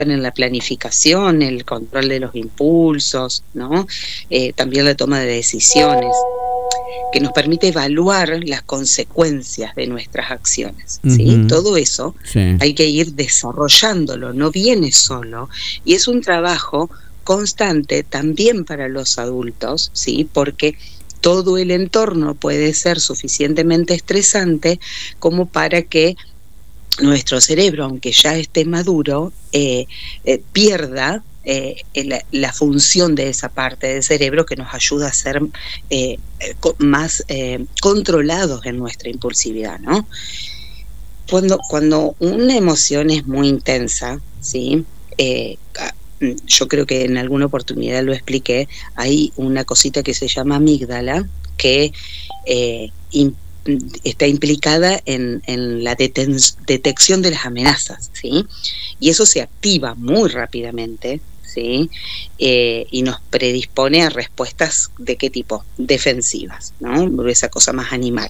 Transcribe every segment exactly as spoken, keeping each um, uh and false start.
en la planificación, el control de los impulsos, ¿no? Eh, también la toma de decisiones, que nos permite evaluar las consecuencias de nuestras acciones, ¿sí? Uh-huh. Todo eso Sí. hay que ir desarrollándolo, no viene solo, y es un trabajo constante también para los adultos, ¿sí? Porque todo el entorno puede ser suficientemente estresante como para que nuestro cerebro, aunque ya esté maduro, eh, eh, pierda eh, la, la función de esa parte del cerebro que nos ayuda a ser eh, más eh, controlados en nuestra impulsividad, ¿no? Cuando, cuando una emoción es muy intensa, ¿sí? Eh, yo creo que en alguna oportunidad lo expliqué, hay una cosita que se llama amígdala, que eh, imp está implicada en, en la detección de las amenazas, ¿sí? Y eso se activa muy rápidamente, ¿sí? Eh, y nos predispone a respuestas de qué tipo, defensivas, ¿no? Esa cosa más animal.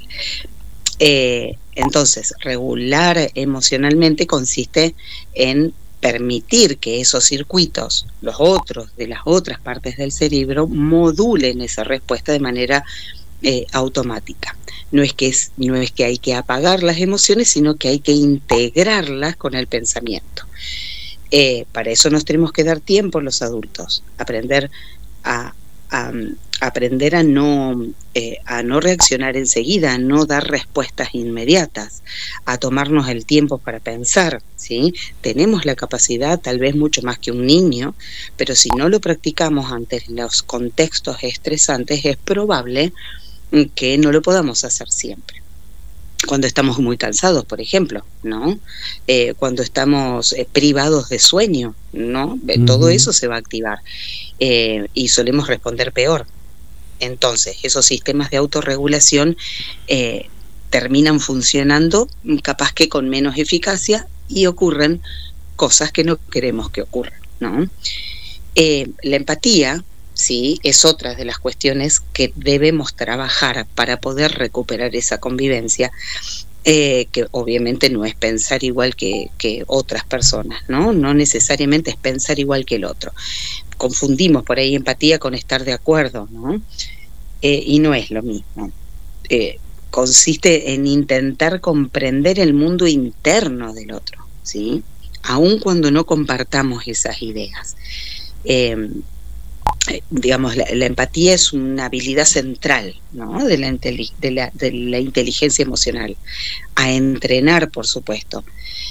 Eh, entonces, regular emocionalmente consiste en permitir que esos circuitos, los otros, de las otras partes del cerebro, modulen esa respuesta de manera eh, automática. No es que es, no es que hay que apagar las emociones, sino que hay que integrarlas con el pensamiento. Eh, para eso nos tenemos que dar tiempo los adultos, aprender a, a, a aprender a no, eh, a no reaccionar enseguida, a no dar respuestas inmediatas, a tomarnos el tiempo para pensar, ¿sí? Tenemos la capacidad, tal vez mucho más que un niño, pero si no lo practicamos ante los contextos estresantes, es probable que no lo podamos hacer siempre. Cuando estamos muy cansados, por ejemplo, ¿no? Eh, cuando estamos eh, privados de sueño, ¿no? Uh-huh. Todo eso se va a activar eh, y solemos responder peor. Entonces, esos sistemas de autorregulación eh, terminan funcionando capaz que con menos eficacia y ocurren cosas que no queremos que ocurran, ¿no? Eh, la empatía, sí, es otra de las cuestiones que debemos trabajar para poder recuperar esa convivencia, eh, que obviamente no es pensar igual que, que otras personas, ¿no? No necesariamente es pensar igual que el otro. Confundimos por ahí empatía con estar de acuerdo, ¿no? Eh, y no es lo mismo. Eh, consiste en intentar comprender el mundo interno del otro, ¿sí? Aun cuando no compartamos esas ideas. Eh, digamos, la, la empatía es una habilidad central, ¿no? de, la de, la, de la inteligencia emocional, a entrenar, por supuesto.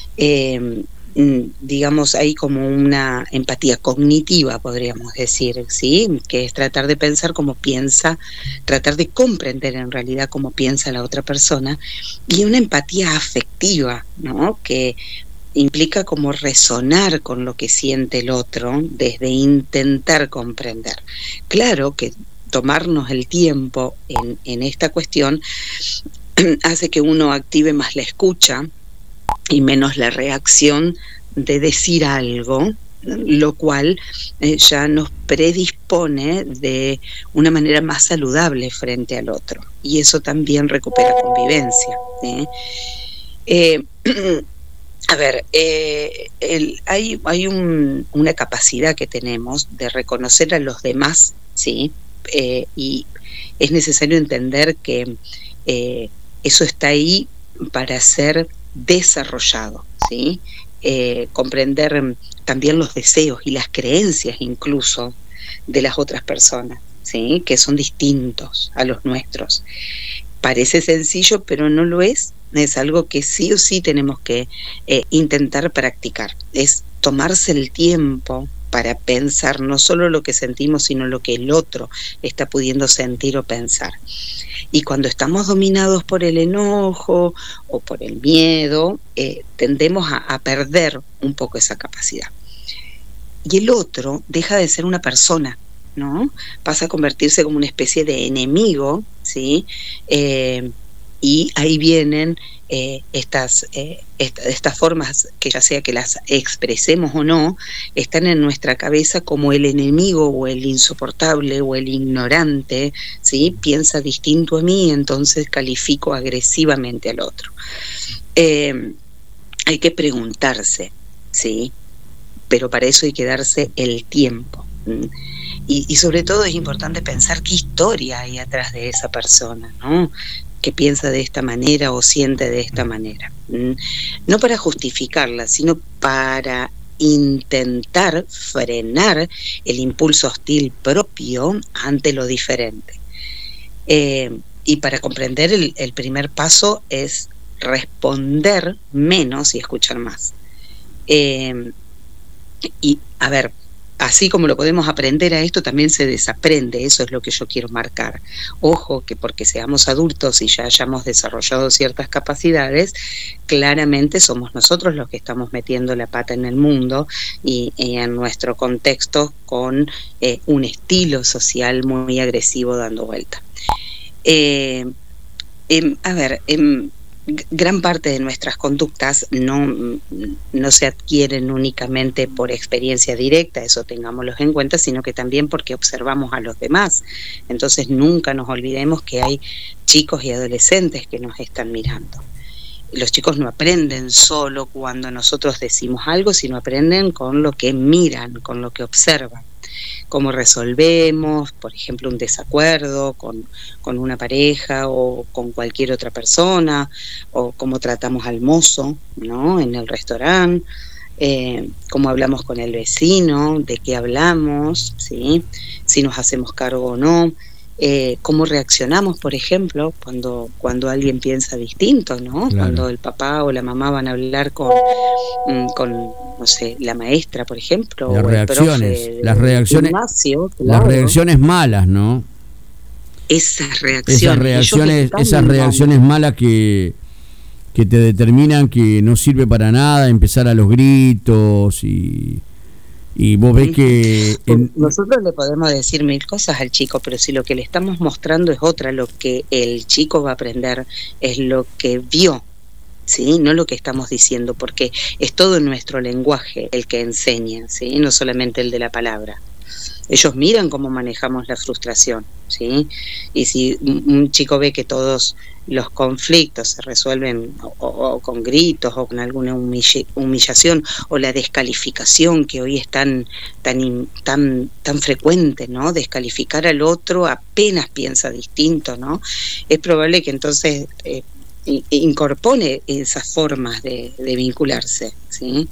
Eh, digamos, hay como una empatía cognitiva, podríamos decir, ¿sí? Que es tratar de pensar como piensa, tratar de comprender en realidad cómo piensa la otra persona, y una empatía afectiva, ¿no? Que implica como resonar con lo que siente el otro desde intentar comprender. Claro que tomarnos el tiempo en, en esta cuestión hace que uno active más la escucha y menos la reacción de decir algo, lo cual eh, ya nos predispone de una manera más saludable frente al otro. Y eso también recupera convivencia. ¿eh? Eh, A ver, eh, el, hay, hay un, una capacidad que tenemos de reconocer a los demás, ¿sí? Eh, y es necesario entender que eh, eso está ahí para ser desarrollado, ¿sí? Eh, comprender también los deseos y las creencias incluso de las otras personas, ¿sí? Que son distintos a los nuestros. Parece sencillo, pero no lo es. Es algo que sí o sí tenemos que eh, intentar practicar. Es tomarse el tiempo para pensar no solo lo que sentimos, sino lo que el otro está pudiendo sentir o pensar. Y cuando estamos dominados por el enojo o por el miedo, eh, tendemos a, a perder un poco esa capacidad. Y el otro deja de ser una persona, ¿no? Pasa a convertirse como una especie de enemigo, ¿sí? Eh, y ahí vienen eh, estas, eh, esta, estas formas, que ya sea que las expresemos o no, están en nuestra cabeza como el enemigo o el insoportable o el ignorante, ¿sí? Piensa distinto a mí, entonces califico agresivamente al otro. Eh, hay que preguntarse, ¿sí? pero para eso hay que darse el tiempo. Y, y sobre todo es importante pensar qué historia hay atrás de esa persona, ¿no? Que piensa de esta manera o siente de esta manera. No para justificarla, sino para intentar frenar el impulso hostil propio ante lo diferente. Eh, y para comprender el, el primer paso es responder menos y escuchar más. Eh, y a ver, así como lo podemos aprender a esto, también se desaprende, eso es lo que yo quiero marcar. Ojo, que porque seamos adultos y ya hayamos desarrollado ciertas capacidades, claramente somos nosotros los que estamos metiendo la pata en el mundo y, y en nuestro contexto con eh, un estilo social muy agresivo dando vuelta. Eh, eh, a ver, eh, gran parte de nuestras conductas no, no se adquieren únicamente por experiencia directa, eso tengámoslo en cuenta, sino que también porque observamos a los demás. Entonces nunca nos olvidemos que hay chicos y adolescentes que nos están mirando. Los chicos no aprenden solo cuando nosotros decimos algo, sino aprenden con lo que miran, con lo que observan. Cómo resolvemos, por ejemplo, un desacuerdo con, con una pareja o con cualquier otra persona, o cómo tratamos al mozo, ¿no?, en el restaurante, eh, cómo hablamos con el vecino, de qué hablamos, ¿sí?, si nos hacemos cargo o no, eh, cómo reaccionamos, por ejemplo, cuando, cuando alguien piensa distinto, ¿no? Claro. Cuando el papá o la mamá van a hablar con, con no sé, la maestra, por ejemplo, las o reacciones, el profe las reacciones, gimnasio, claro. Las reacciones malas, ¿no? Esas reacciones, esas reacciones, esas reacciones malas que que te determinan que no sirve para nada, empezar a los gritos y y vos ves que en... nosotros le podemos decir mil cosas al chico, pero si lo que le estamos mostrando es otra, lo que el chico va a aprender es lo que vio, ¿sí?, no lo que estamos diciendo, porque es todo nuestro lenguaje el que enseña, ¿sí?, no solamente el de la palabra. Ellos miran cómo manejamos la frustración, ¿sí? Y si un chico ve que todos los conflictos se resuelven o, o, o con gritos o con alguna humilla, humillación o la descalificación que hoy es tan, tan, tan, tan frecuente, ¿no? Descalificar al otro apenas piensa distinto, ¿no? Es probable que entonces eh, incorpore esas formas de, de vincularse, ¿sí?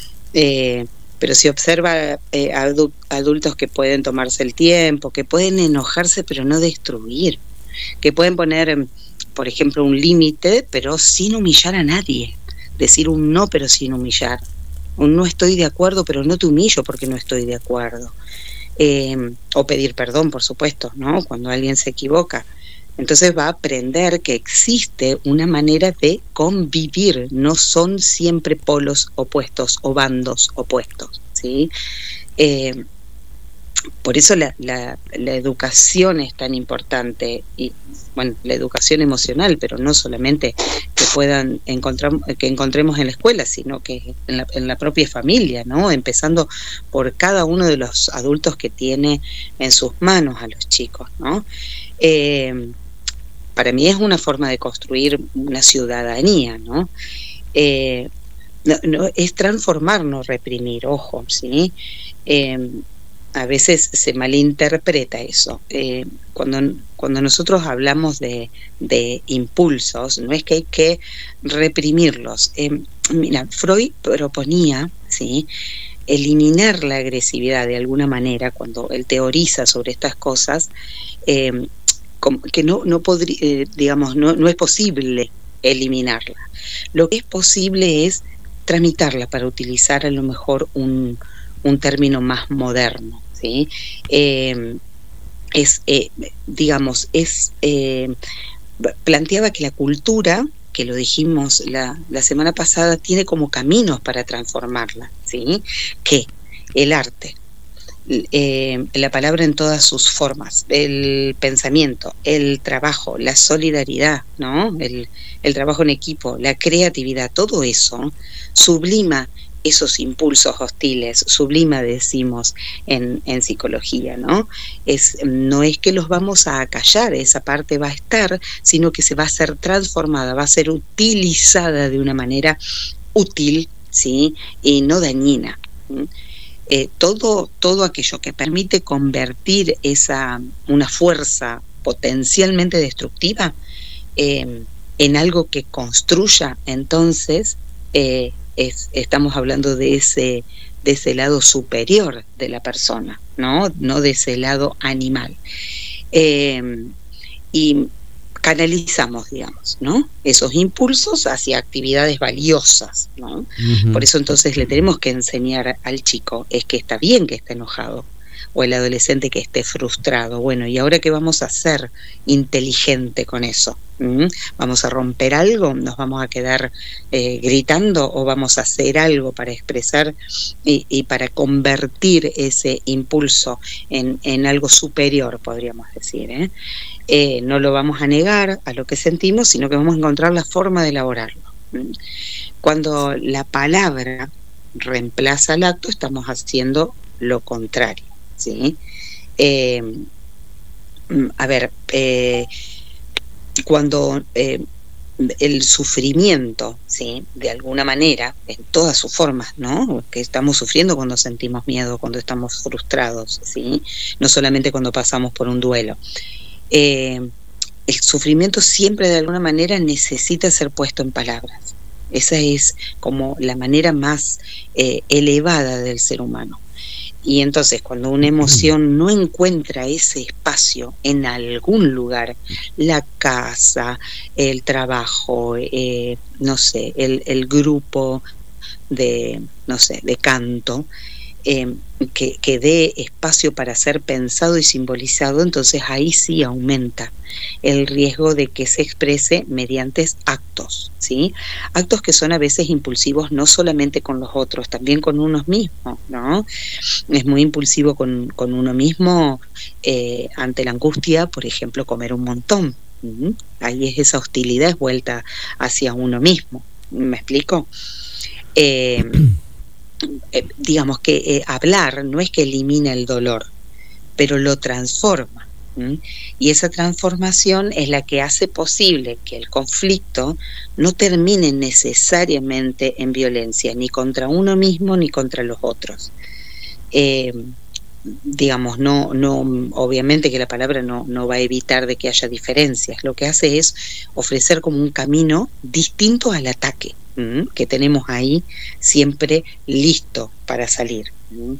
Eh, pero si observa eh, adu adultos que pueden tomarse el tiempo, que pueden enojarse pero no destruir, que pueden poner, por ejemplo, un límite pero sin humillar a nadie, decir un no pero sin humillar, un no estoy de acuerdo pero no te humillo porque no estoy de acuerdo, eh, o pedir perdón, por supuesto, ¿no?, cuando alguien se equivoca. Entonces va a aprender que existe una manera de convivir, no son siempre polos opuestos o bandos opuestos, ¿sí? Eh, por eso la, la, la educación es tan importante, y bueno, la educación emocional, pero no solamente que puedan encontrar, que encontremos en la escuela, sino que en la, en la propia familia, ¿no?, empezando por cada uno de los adultos que tiene en sus manos a los chicos, ¿no? Eh, para mí es una forma de construir una ciudadanía, ¿no? Eh, no, no es transformar, no reprimir, ojo, ¿sí? Eh, a veces se malinterpreta eso. Eh, cuando, cuando nosotros hablamos de, de impulsos, no es que hay que reprimirlos. Eh, mira, Freud proponía, ¿sí?, eliminar la agresividad de alguna manera cuando él teoriza sobre estas cosas, eh, que no, no podría, eh, digamos, no, no es posible eliminarla. Lo que es posible es tramitarla, para utilizar a lo mejor un, un término más moderno, ¿sí? Eh, es, eh, digamos, es eh, planteaba que la cultura, que lo dijimos la, la semana pasada, tiene como caminos para transformarla, ¿sí? Que el arte, Eh, la palabra en todas sus formas, el pensamiento, el trabajo, la solidaridad, ¿no?, el, el trabajo en equipo, la creatividad, todo eso sublima esos impulsos hostiles, sublima, decimos en, en psicología, ¿no? Es, no es que los vamos a acallar, esa parte va a estar, sino que se va a ser transformada, va a ser utilizada de una manera útil, ¿sí?, y no dañina, ¿sí? eh, todo, todo aquello que permite convertir esa, una fuerza potencialmente destructiva eh, en algo que construya, entonces eh, es, estamos hablando de ese, de ese lado superior de la persona, ¿no? No de ese lado animal. Eh, y canalizamos, digamos, ¿no? Esos impulsos hacia actividades valiosas, ¿no? Uh-huh. Por eso entonces le tenemos que enseñar al chico, es que está bien que esté enojado, o el adolescente que esté frustrado. Bueno, ¿y ahora qué vamos a hacer inteligente con eso? ¿Mm? ¿Vamos a romper algo? ¿Nos vamos a quedar eh, gritando? ¿O vamos a hacer algo para expresar y, y para convertir ese impulso en, en algo superior, podríamos decir, ¿eh? Eh, no lo vamos a negar a lo que sentimos, sino que vamos a encontrar la forma de elaborarlo. ¿Mm? Cuando la palabra reemplaza el acto, estamos haciendo lo contrario. ¿Sí? Eh, a ver, eh, cuando eh, el sufrimiento, ¿sí? De alguna manera, en todas sus formas, ¿no? Que estamos sufriendo cuando sentimos miedo, cuando estamos frustrados, ¿sí? No solamente cuando pasamos por un duelo. Eh, el sufrimiento siempre de alguna manera necesita ser puesto en palabras. Esa es como la manera más eh, elevada del ser humano. Y entonces cuando una emoción no encuentra ese espacio en algún lugar, la casa, el trabajo, eh, no sé, el, el grupo de, no sé, de canto, eh, que, que dé espacio para ser pensado y simbolizado, entonces ahí sí aumenta el riesgo de que se exprese mediante actos, ¿sí? Actos que son a veces impulsivos no solamente con los otros, también con uno mismo, ¿no? Es muy impulsivo con, con uno mismo eh, ante la angustia, por ejemplo, comer un montón. ¿Mm? Ahí es esa hostilidad vuelta hacia uno mismo. ¿Me explico? Eh, eh, digamos que eh, hablar no es que elimina el dolor, pero lo transforma. ¿Mm? Y esa transformación es la que hace posible que el conflicto no termine necesariamente en violencia, ni contra uno mismo ni contra los otros. Eh, digamos, no, no, obviamente que la palabra no, no va a evitar de que haya diferencias, lo que hace es ofrecer como un camino distinto al ataque, ¿m? Que tenemos ahí siempre listo para salir. ¿M?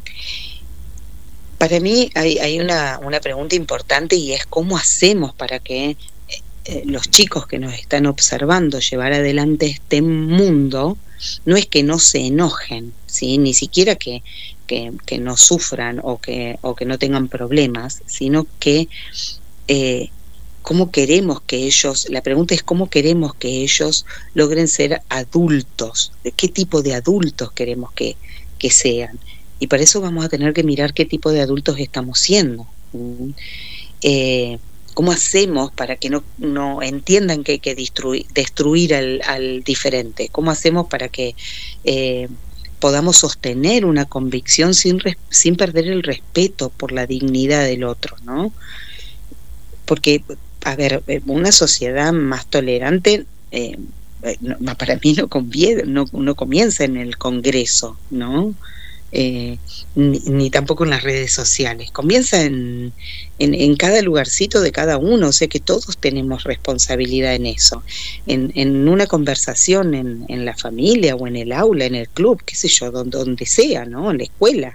Para mí hay, hay una, una pregunta importante, y es cómo hacemos para que eh, los chicos que nos están observando llevar adelante este mundo, no es que no se enojen, ¿sí? Ni siquiera que Que, que no sufran o que, o que no tengan problemas, sino que eh, cómo queremos que ellos, la pregunta es cómo queremos que ellos logren ser adultos, de qué tipo de adultos queremos que, que sean, y para eso vamos a tener que mirar qué tipo de adultos estamos siendo. ¿Mm? Eh, ¿Cómo hacemos para que no, no entiendan que hay que destruir, destruir al, al diferente? ¿Cómo hacemos para que eh, podamos sostener una convicción sin, res, sin perder el respeto por la dignidad del otro, ¿no? Porque, a ver, una sociedad más tolerante, eh, no, para mí no, conviene, no, no comienza en el Congreso, ¿no? Eh, ni, ni tampoco en las redes sociales, comienza en, en, en cada lugarcito de cada uno, o sea que todos tenemos responsabilidad en eso, en, en una conversación en, en la familia o en el aula, en el club, qué sé yo, donde, donde sea, ¿no? En la escuela.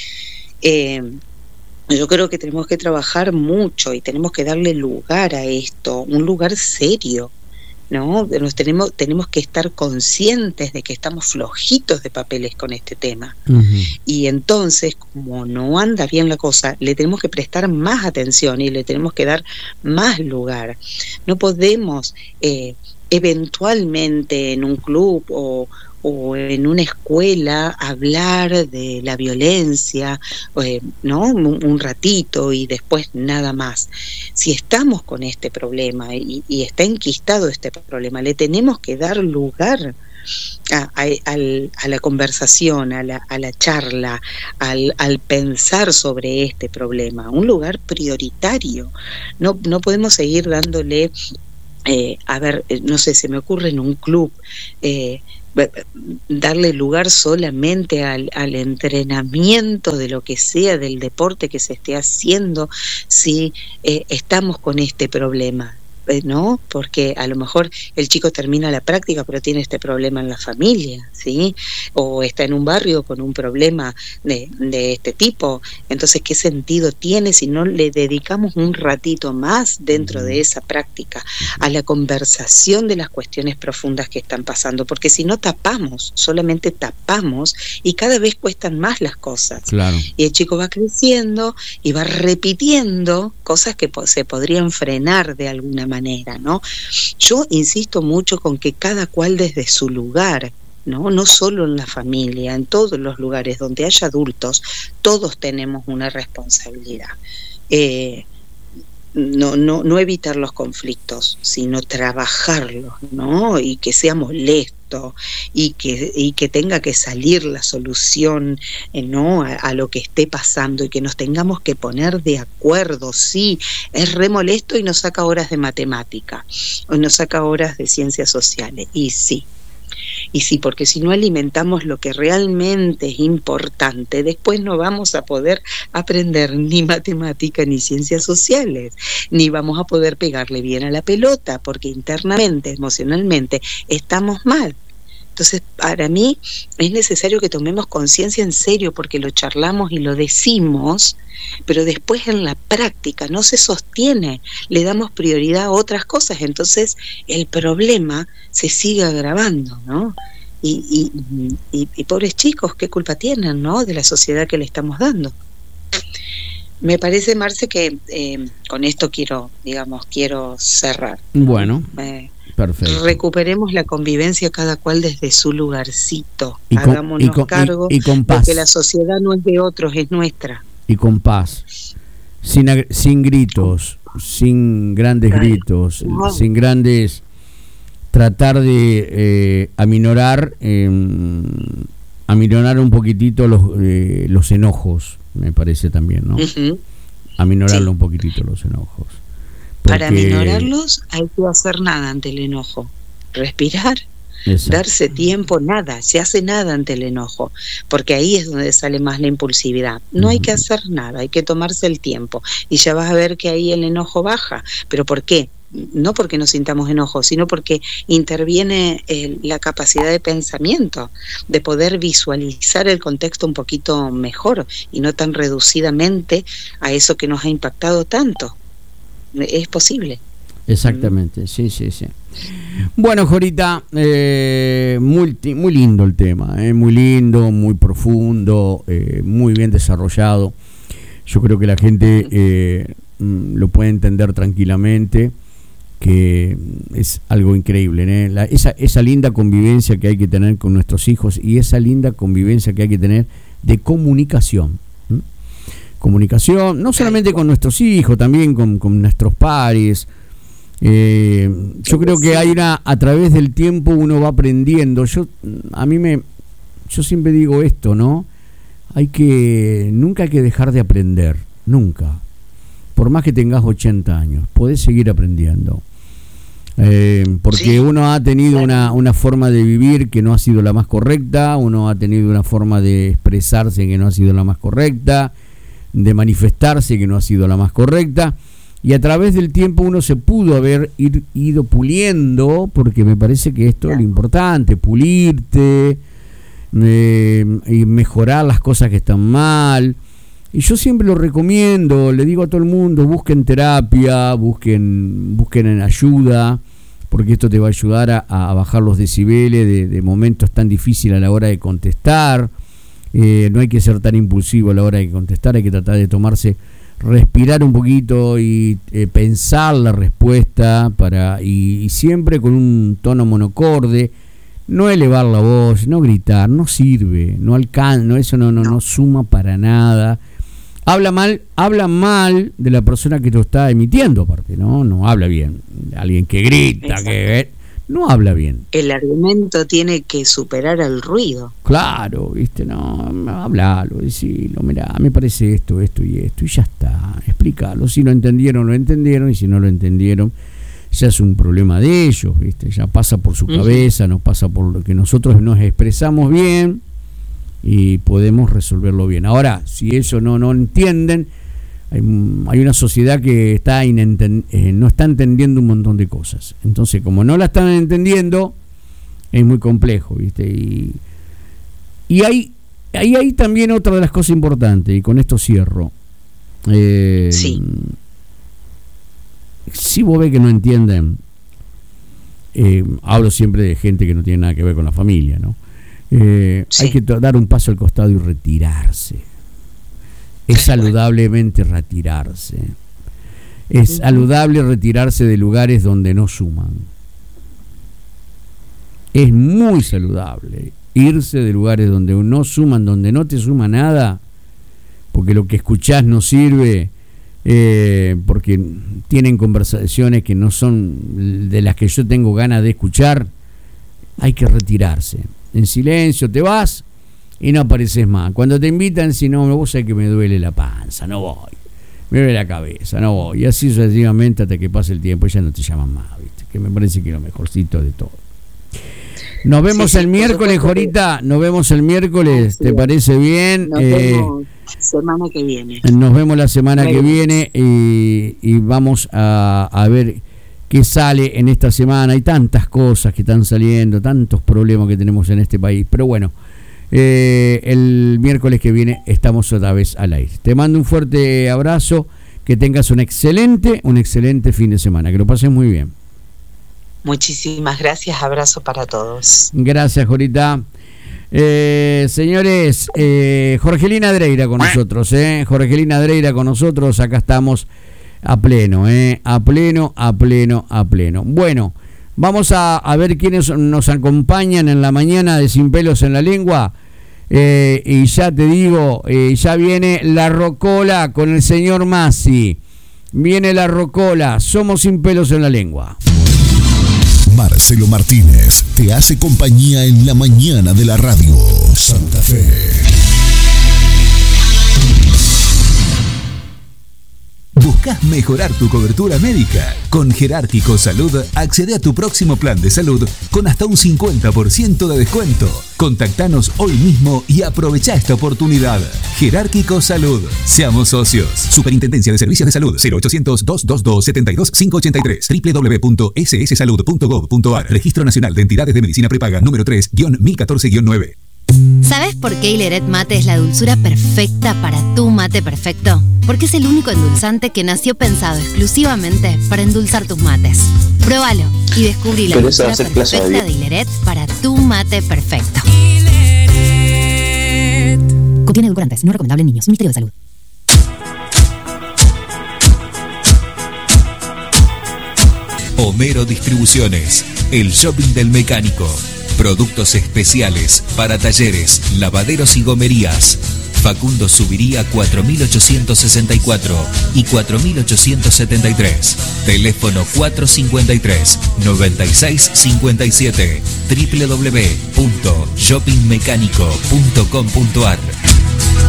Eh, yo creo que tenemos que trabajar mucho y tenemos que darle lugar a esto, un lugar serio, ¿no? Nos tenemos, tenemos que estar conscientes de que estamos flojitos de papeles con este tema. Uh-huh. Y entonces, como no anda bien la cosa, le tenemos que prestar más atención y le tenemos que dar más lugar. No podemos eh, eventualmente en un club o, o en una escuela hablar de la violencia, eh, ¿no? Un, un ratito y después nada más. Si estamos con este problema y, y está enquistado este problema, le tenemos que dar lugar a, a, a, a la conversación, a la, a la charla, al, al pensar sobre este problema, un lugar prioritario. No, no podemos seguir dándole... Eh, a ver, no sé, se me ocurre en un club, eh, darle lugar solamente al, al entrenamiento de lo que sea, del deporte que se esté haciendo, si eh, estamos con este problema, ¿no? Porque a lo mejor el chico termina la práctica pero tiene este problema en la familia, ¿sí? O está en un barrio con un problema de, de este tipo. Entonces, ¿qué sentido tiene si no le dedicamos un ratito más dentro de esa práctica a la conversación de las cuestiones profundas que están pasando? Porque si no tapamos, solamente tapamos, y cada vez cuestan más las cosas. Claro. Y el chico va creciendo y va repitiendo cosas que po- se podrían frenar de alguna manera, ¿no? Yo insisto mucho con que cada cual desde su lugar, ¿no? No solo en la familia, en todos los lugares donde haya adultos, todos tenemos una responsabilidad. Eh, no, no, no evitar los conflictos, sino trabajarlos, ¿no? Y que sea molesto y que, y que tenga que salir la solución, eh, ¿no? A, a lo que esté pasando, y que nos tengamos que poner de acuerdo. Sí, es re molesto y nos saca horas de matemática, o nos saca horas de ciencias sociales, y sí. Y sí, porque si no alimentamos lo que realmente es importante, después no vamos a poder aprender ni matemática ni ciencias sociales, ni vamos a poder pegarle bien a la pelota, porque internamente, emocionalmente, estamos mal. Entonces, para mí es necesario que tomemos conciencia en serio, porque lo charlamos y lo decimos, pero después en la práctica no se sostiene, le damos prioridad a otras cosas, entonces el problema se sigue agravando, ¿no? Y, y, y, y pobres chicos, ¿qué culpa tienen, no?, de la sociedad que le estamos dando. Me parece, Marce, que eh, con esto quiero, digamos, quiero cerrar. Bueno. Eh, Perfecto. Recuperemos la convivencia cada cual desde su lugarcito. Y con, Hagámonos y con, cargo y, y con paz. de que la sociedad no es de otros, es nuestra. Y con paz. Sin, sin gritos, sin grandes Ay, gritos, no. sin grandes... Tratar de eh, aminorar, eh, aminorar un poquitito los, eh, los enojos, me parece también, ¿no? Uh-huh. Aminorarlo Sí. un poquitito los enojos. Para Porque- aminorarlos hay que hacer nada ante el enojo. Respirar, Exacto. darse tiempo, nada, se hace nada ante el enojo, porque ahí es donde sale más la impulsividad. No hay que hacer nada, hay que tomarse el tiempo, y ya vas a ver que ahí el enojo baja. ¿Pero por qué? No porque no sintamos enojo, sino porque interviene eh, la capacidad de pensamiento, de poder visualizar el contexto un poquito mejor y no tan reducidamente a eso que nos ha impactado tanto. Es posible. Exactamente, sí, sí, sí. Bueno, Jorita, eh, muy, muy lindo el tema, eh, muy lindo, muy profundo, eh, muy bien desarrollado. Yo creo que la gente eh, lo puede entender tranquilamente, que es algo increíble, ¿eh? La, esa, esa linda convivencia que hay que tener con nuestros hijos, y esa linda convivencia que hay que tener de comunicación. ¿Mm? Comunicación, no solamente con nuestros hijos, también con, con nuestros pares. Eh, yo creo que hay una, a través del tiempo uno va aprendiendo. Yo, a mí me, yo siempre digo esto, ¿no? Hay que, nunca hay que dejar de aprender, nunca. Por más que tengas ochenta años, podés seguir aprendiendo. Eh, porque Sí. uno ha tenido una, una forma de vivir que no ha sido la más correcta, uno ha tenido una forma de expresarse que no ha sido la más correcta, de manifestarse que no ha sido la más correcta, y a través del tiempo uno se pudo haber ir, ido puliendo, porque me parece que esto es lo importante, pulirte eh, y mejorar las cosas que están mal. Y yo siempre lo recomiendo, le digo a todo el mundo, busquen terapia, busquen, busquen en ayuda, porque esto te va a ayudar a, a bajar los decibeles de, de momentos tan difíciles a la hora de contestar. Eh, no hay que ser tan impulsivo a la hora de contestar, hay que tratar de tomarse, respirar un poquito y eh, pensar la respuesta, para y, y siempre con un tono monocorde, no elevar la voz, no gritar, no sirve, no alcanza, no, eso no, no, no suma para nada. Habla mal, habla mal de la persona que lo está emitiendo, aparte, ¿no? No habla bien. Alguien que grita, Exacto. que no habla bien. El argumento tiene que superar al ruido. Claro, viste, no, hablalo, decilo, mirá, me parece esto, esto y esto, y ya está, explícalo. Si lo entendieron, lo entendieron, y si no lo entendieron, ya es un problema de ellos, ¿viste? Ya pasa por su cabeza, no pasa por lo que nosotros nos expresamos bien y podemos resolverlo bien. Ahora, si ellos no, no entienden, hay, hay una sociedad que está inenten, eh, no está entendiendo un montón de cosas. Entonces, como no la están entendiendo, es muy complejo, ¿viste? Y, y hay, hay, hay también otra de las cosas importantes, y con esto cierro. Eh, sí. Si vos ves que no entienden, eh, hablo siempre de gente que no tiene nada que ver con la familia, ¿no? Eh, sí. Hay que dar un paso al costado y retirarse. Es saludablemente retirarse. Es saludable retirarse de lugares donde no suman. Es muy saludable irse de lugares donde no suman, donde no te suma nada, porque lo que escuchás no sirve, eh, porque tienen conversaciones que no son de las que yo tengo ganas de escuchar. Hay que retirarse. En silencio te vas y no apareces más. Cuando te invitan, si no, vos sabés que me duele la panza, no voy. Me duele la cabeza, no voy. Y así sucesivamente hasta que pase el tiempo y ya no te llaman más, ¿viste? Que me parece que es lo mejorcito de todo. Nos vemos sí, sí, el miércoles, Jorita. Nos vemos el miércoles. ¿Te parece bien? Nos eh, vemos semana que viene. Nos vemos la semana Muy que bien. viene y, y vamos a, a ver qué sale en esta semana. Hay tantas cosas que están saliendo, tantos problemas que tenemos en este país. Pero bueno, eh, el miércoles que viene estamos otra vez al aire. Te mando un fuerte abrazo. Que tengas un excelente, un excelente fin de semana. Que lo pases muy bien. Muchísimas gracias, abrazo para todos. Gracias, Jorita. Eh, señores, eh, Jorgelina Dreira con nosotros, eh. Jorgelina Dreira con nosotros, acá estamos a pleno, eh, a pleno, a pleno, a pleno. Bueno, vamos a, a ver quiénes nos acompañan en la mañana de Sin Pelos en la Lengua. Eh, y ya te digo, eh, ya viene la Rocola con el señor Masi. Viene la Rocola, somos Sin Pelos en la Lengua. Marcelo Martínez te hace compañía en la mañana de la radio Santa Fe. ¿Buscas mejorar tu cobertura médica? Con Jerárquico Salud accede a tu próximo plan de salud con hasta un cincuenta por ciento de descuento. Contactanos hoy mismo y aprovecha esta oportunidad. Jerárquico Salud. Seamos socios. Superintendencia de Servicios de Salud. cero ochocientos, doscientos veintidós, setenta y dos, quinientos ochenta y tres. doble u doble u doble u punto ese ese salud punto gov punto a r. Registro Nacional de Entidades de Medicina Prepaga número tres guión mil catorce guión nueve. ¿Sabes por qué Hileret Mate es la dulzura perfecta para tu mate perfecto? Porque es el único endulzante que nació pensado exclusivamente para endulzar tus mates. Pruébalo y descubrí la dulzura perfecta de Hileret para tu mate perfecto. Hileret. Contiene edulcorantes, no recomendable en niños. Ministerio de Salud. Homero Distribuciones, el shopping del mecánico. Productos especiales para talleres, lavaderos y gomerías. Facundo Subiría cuatro mil ochocientos sesenta y cuatro y cuatro mil ochocientos setenta y tres. Teléfono cuatrocientos cincuenta y tres, noventa y seis cincuenta y siete. doble u doble u doble u punto shopping mecánico punto com punto a r.